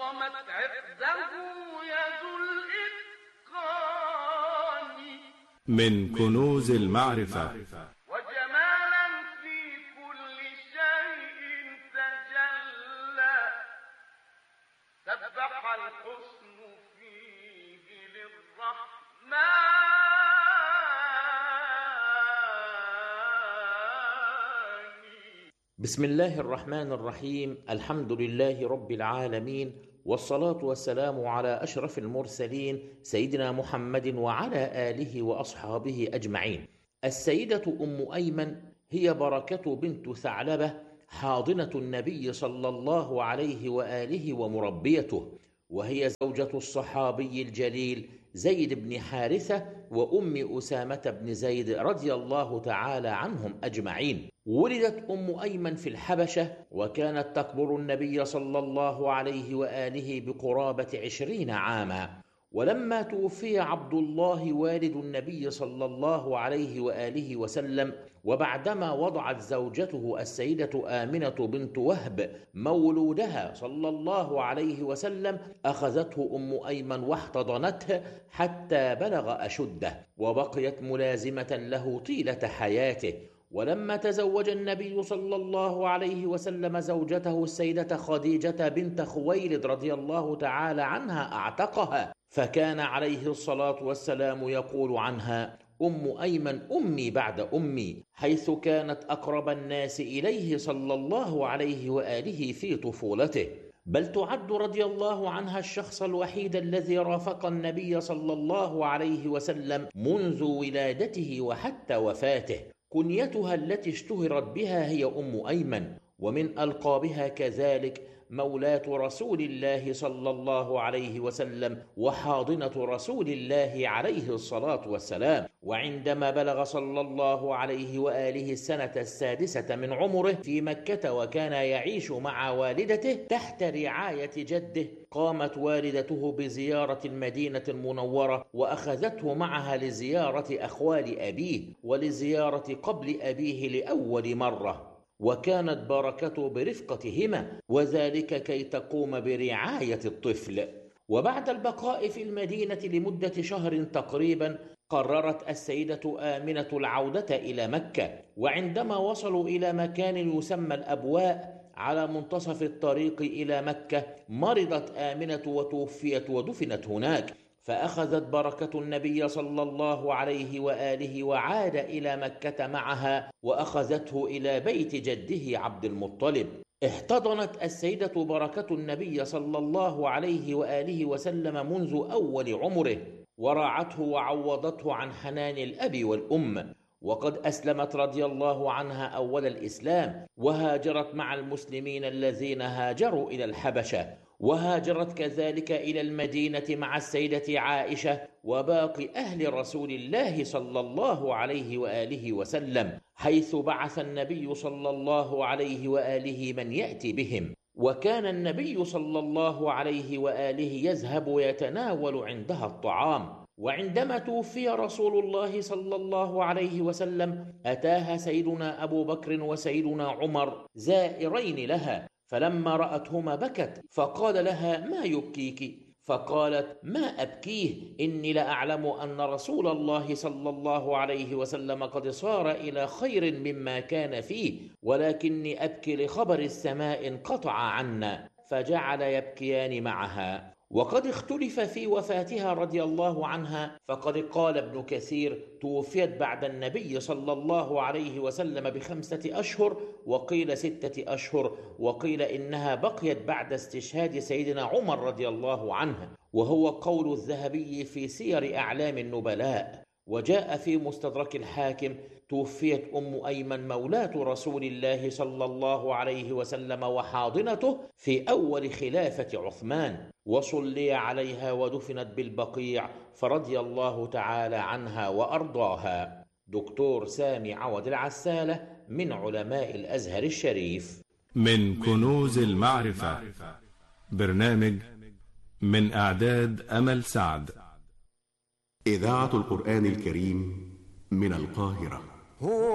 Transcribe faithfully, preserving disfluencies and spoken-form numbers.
عظمت عقده يد الإتقان من كنوز المعرفة وجمالا في كل شيء تجلى سبح الحسن فيه للرحمن. بسم الله الرحمن الرحيم. الحمد لله رب العالمين، والصلاة والسلام على أشرف المرسلين سيدنا محمد وعلى آله وأصحابه أجمعين. السيدة أم أيمن هي بركة بنت ثعلبة حاضنة النبي صلى الله عليه وآله ومربيته، وهي زوجة الصحابي الجليل زيد بن حارثة وأم أسامة بن زيد رضي الله تعالى عنهم أجمعين. ولدت أم أيمن في الحبشة، وكانت تكبر النبي صلى الله عليه وآله بقرابة عشرين عاما. ولما توفي عبد الله والد النبي صلى الله عليه وآله وسلم، وبعدما وضعت زوجته السيدة آمنة بنت وهب مولودها صلى الله عليه وسلم، أخذته أم أيمن واحتضنته حتى بلغ أشده، وبقيت ملازمة له طيلة حياته. ولما تزوج النبي صلى الله عليه وسلم زوجته السيدة خديجة بنت خويلد رضي الله تعالى عنها، أعتقها، فكان عليه الصلاة والسلام يقول عنها: أم أيمن أمي بعد أمي، حيث كانت أقرب الناس إليه صلى الله عليه وآله في طفولته، بل تعد رضي الله عنها الشخص الوحيد الذي رافق النبي صلى الله عليه وسلم منذ ولادته وحتى وفاته. كنيتها التي اشتهرت بها هي أم أيمن، ومن ألقابها كذلك مولاة رسول الله صلى الله عليه وسلم وحاضنة رسول الله عليه الصلاة والسلام. وعندما بلغ صلى الله عليه وآله السنة السادسة من عمره في مكة، وكان يعيش مع والدته تحت رعاية جده، قامت والدته بزيارة المدينة المنورة، وأخذته معها لزيارة أخوال أبيه ولزيارة قبل أبيه لأول مرة، وكانت بركته برفقتهما، وذلك كي تقوم برعاية الطفل. وبعد البقاء في المدينة لمدة شهر تقريبا، قررت السيدة آمنة العودة إلى مكة. وعندما وصلوا إلى مكان يسمى الأبواء على منتصف الطريق إلى مكة، مرضت آمنة وتوفيت ودفنت هناك، فأخذت بركة النبي صلى الله عليه وآله وعاد إلى مكة معها، وأخذته إلى بيت جده عبد المطلب. احتضنت السيدة بركة النبي صلى الله عليه وآله وسلم منذ أول عمره، ورعته وعوضته عن حنان الأب والأم. وقد أسلمت رضي الله عنها أول الإسلام، وهاجرت مع المسلمين الذين هاجروا إلى الحبشة، وهاجرت كذلك إلى المدينة مع السيدة عائشة وباقي أهل رسول الله صلى الله عليه وآله وسلم، حيث بعث النبي صلى الله عليه وآله من يأتي بهم. وكان النبي صلى الله عليه وآله يذهب ويتناول عندها الطعام. وعندما توفي رسول الله صلى الله عليه وسلم، أتاها سيدنا أبو بكر وسيدنا عمر زائرين لها، فلما رأتهما بكت، فقال لها: ما يبكيك؟ فقالت: ما أبكيه، إني لأعلم أن رسول الله صلى الله عليه وسلم قد صار إلى خير مما كان فيه، ولكني أبكي لخبر السماء انقطع عنا. فجعل يبكيان معها. وقد اختلف في وفاتها رضي الله عنها، فقد قال ابن كثير: توفيت بعد النبي صلى الله عليه وسلم بخمسة أشهر، وقيل ستة أشهر، وقيل إنها بقيت بعد استشهاد سيدنا عمر رضي الله عنه، وهو قول الذهبي في سير أعلام النبلاء. وجاء في مستدرك الحاكم: توفيت أم أيمن مولاة رسول الله صلى الله عليه وسلم وحاضنته في أول خلافة عثمان، وصلي عليها ودفنت بالبقيع، فرضي الله تعالى عنها وأرضاها. دكتور سامي عوض العسالة من علماء الأزهر الشريف. من كنوز المعرفة، برنامج من إعداد أمل سعد. إذاعة القرآن الكريم من القاهرة.